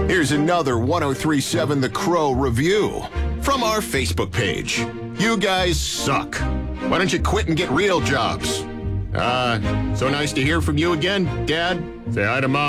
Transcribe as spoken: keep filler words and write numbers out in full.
Here's another one oh three point seven The Crow review from our Facebook page. You guys suck. Why don't you quit and get real jobs? Uh, so nice to hear from you again, Dad. Say hi to Mom.